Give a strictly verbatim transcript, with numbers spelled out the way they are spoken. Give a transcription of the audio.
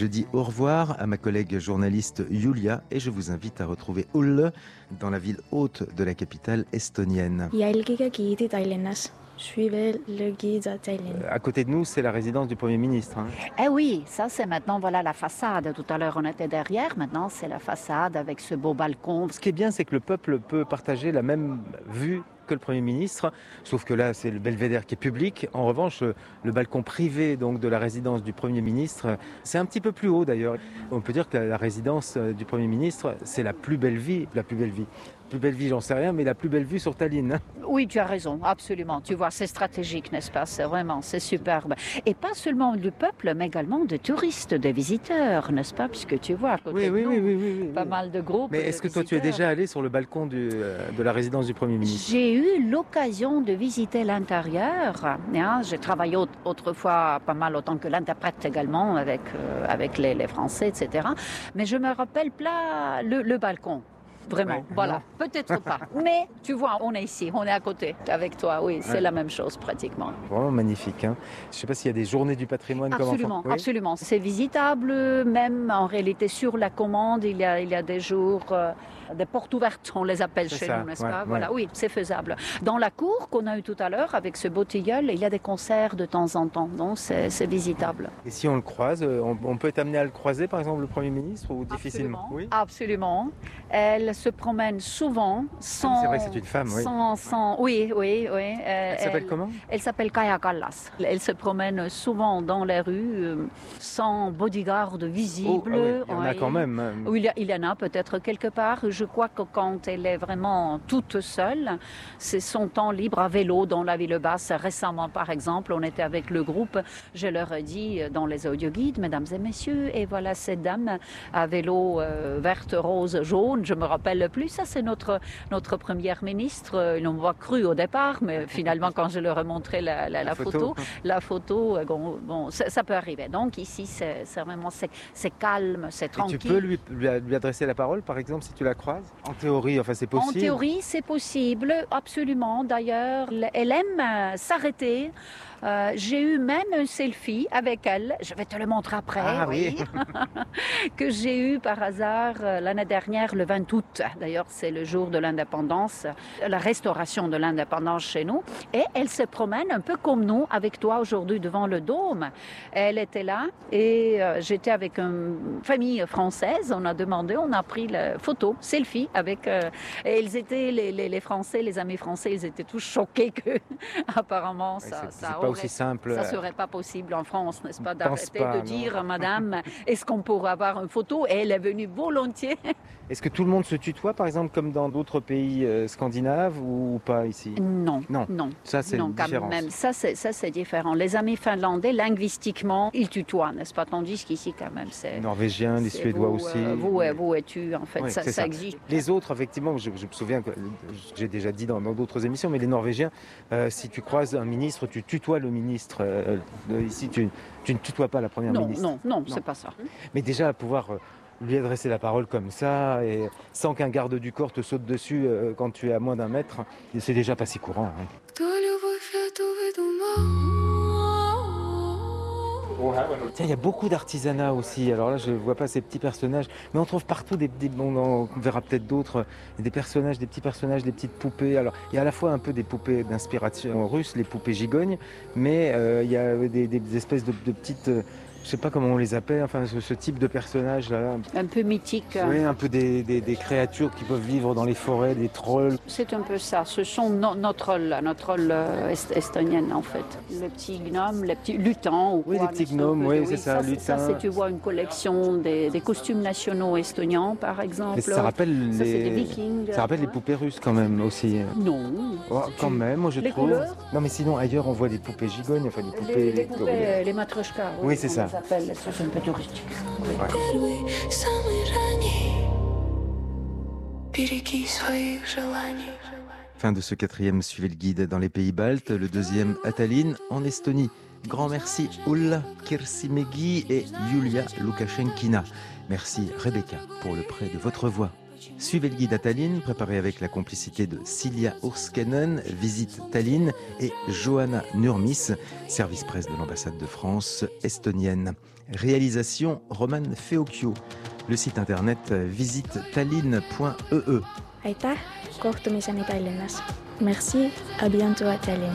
Je dis au revoir à ma collègue journaliste Julia et je vous invite à retrouver Ulla dans la ville haute de la capitale estonienne. Jälgige giidi Tallinnas. Suivez le guide à Tallinn. À côté de nous, c'est la résidence du Premier ministre. Hein. Eh oui, ça c'est maintenant voilà la façade. Tout à l'heure on était derrière, maintenant c'est la façade avec ce beau balcon. Ce qui est bien, c'est que le peuple peut partager la même vue que le Premier ministre, sauf que là c'est le belvédère qui est public. En revanche, le balcon privé donc de la résidence du Premier ministre, c'est un petit peu plus haut d'ailleurs. On peut dire que la résidence du Premier ministre, c'est la plus belle vie, la plus belle vie. Plus belle vie, j'en sais rien, mais la plus belle vue sur Tallinn. Oui, tu as raison, absolument. Tu vois, c'est stratégique, n'est-ce pas? C'est vraiment, c'est superbe. Et pas seulement du peuple, mais également de touristes, de visiteurs, n'est-ce pas? Puisque tu vois, à côté oui, de oui, nous, oui, oui, oui, oui. pas mal de groupes. Mais est-ce que toi, tu es déjà allé sur le balcon du, euh, de la résidence du Premier ministre? J'ai eu l'occasion de visiter l'intérieur. Hein, j'ai travaillé autrefois pas mal autant que l'interprète également avec, euh, avec les, les Français, et cetera. Mais je me rappelle pas le, le balcon. Vraiment, ouais, voilà, non. Peut-être pas. Mais tu vois, on est ici, on est à côté avec toi, oui, c'est ouais. La même chose pratiquement. Vraiment magnifique. Hein. Je ne sais pas s'il y a des journées du patrimoine absolument, comme enfant. Oui. Absolument, c'est visitable, même en réalité sur la commande, il y a, il y a des jours, euh, des portes ouvertes, on les appelle c'est chez ça. Nous, n'est-ce ouais, pas ouais. Voilà, oui, c'est faisable. Dans la cour qu'on a eu tout à l'heure avec ce beau tilleul, il y a des concerts de temps en temps, donc c'est, c'est visitable. Et si on le croise, on, on peut être amené à le croiser, par exemple, le Premier ministre, ou difficilement? Absolument, oui. Absolument. Elle se promène souvent sans... C'est vrai que c'est une femme, oui. Sans, sans, oui, oui, oui. Elle, elle s'appelle comment? Elle s'appelle Kaja Kallas. Elle se promène souvent dans les rues euh, sans bodyguard visible. Oh, ah oui, il y en oui. a quand même. Oui, il y en a peut-être quelque part. Je crois que quand elle est vraiment toute seule, c'est son temps libre à vélo dans la ville basse. Récemment, par exemple, on était avec le groupe. Je leur ai dit dans les audioguides, mesdames et messieurs, et voilà cette dame à vélo euh, verte, rose, jaune. Je me rappelle plus. Ça, c'est notre, notre première ministre. Ils l'ont pas cru au départ, mais finalement, quand je leur ai montré la, la, la, la photo, photo, la photo, bon, bon ça, ça peut arriver. Donc ici, c'est, c'est vraiment c'est, c'est calme, c'est tranquille. Et tu peux lui, lui adresser la parole, par exemple, si tu la croises? En théorie, enfin, c'est possible. En théorie, c'est possible, absolument. D'ailleurs, elle aime s'arrêter. Euh, j'ai eu même un selfie avec elle, je vais te le montrer après, ah, oui. que j'ai eu par hasard l'année dernière, le vingt août. D'ailleurs, c'est le jour de l'indépendance, la restauration de l'indépendance chez nous. Et elle se promène un peu comme nous, avec toi aujourd'hui devant le Dôme. Elle était là et euh, j'étais avec une famille française. On a demandé, on a pris la photo, selfie avec... Euh, et ils étaient, les, les, les Français, les amis français, ils étaient tous choqués que apparemment oui, ça... C'est, ça c'est pas aussi simple. Ça serait pas possible en France, n'est-ce pas, d'arrêter pas, de non. dire, madame, est-ce qu'on pourrait avoir une photo? Et elle est venue volontiers. Est-ce que tout le monde se tutoie, par exemple, comme dans d'autres pays euh, scandinaves ou pas ici? Non, non, non. Ça, c'est non, une différence. Même. Ça, c'est, ça, c'est différent. Les amis finlandais, linguistiquement, ils tutoient, n'est-ce pas? Tandis qu'ici, quand même, c'est... Les Norvégiens, les Suédois vous, aussi. Euh, vous, euh, vous et tu, en fait, oui, ça, ça, ça existe. Les autres, effectivement, je, je me souviens que j'ai déjà dit dans, dans d'autres émissions, mais les Norvégiens, euh, si tu croises un ministre, tu tutoies le ministre. Euh, ici, tu, tu ne tutoies pas la première non, ministre. Non, non, non, c'est pas ça. Mais déjà, pouvoir... Euh, lui adresser la parole comme ça, et sans qu'un garde du corps te saute dessus euh, quand tu es à moins d'un mètre, c'est déjà pas si courant. Hein. Tiens, il y a beaucoup d'artisanat aussi. Alors là, je ne vois pas ces petits personnages, mais on trouve partout des, des bon, on verra peut-être d'autres, des personnages, des petits personnages, des petites poupées. Alors, il y a à la fois un peu des poupées d'inspiration russe, les poupées gigognes, mais euh, il y a des, des espèces de, de petites... Euh, je sais pas comment on les appelle, enfin ce, ce type de personnage là. Un peu mythique. Oui, un peu des, des, des créatures qui peuvent vivre dans les forêts, des trolls. C'est un peu ça, ce sont nos, nos trolls, nos trolls euh, est, estoniennes en fait. Les petits gnomes, les petits lutins ou oui, quoi. Oui, les petits gnomes, oui, c'est ça, ça, lutins. Ça, c'est, tu vois, une collection des, des costumes nationaux estoniens par exemple. Mais ça rappelle ça, les... c'est des vikings. Ça rappelle ouais. les poupées russes quand même aussi. Non. Oh, quand tu... même, moi je les trouve. Couleurs non mais sinon ailleurs on voit des poupées gigognes, enfin des poupées... Les, les poupées, les matryoshkas. Oui, oui c'est ça. Les un peu touristique. Ouais. Fin de ce quatrième Suivez le guide dans les pays baltes, le deuxième à Tallinn en Estonie. Grand merci Ulla Kirsimegi et Julia Lukashenkina. Merci Rebecca pour le prêt de votre voix. Suivez le guide à Tallinn, préparé avec la complicité de Silja Urskenen, Visite Tallinn, et Johanna Nurmis, service presse de l'ambassade de France estonienne. Réalisation Roman Feokio. Le site internet visite tallinn point e e. aitäh, kohtumiseni Tallinnas. Merci, à bientôt à Tallinn.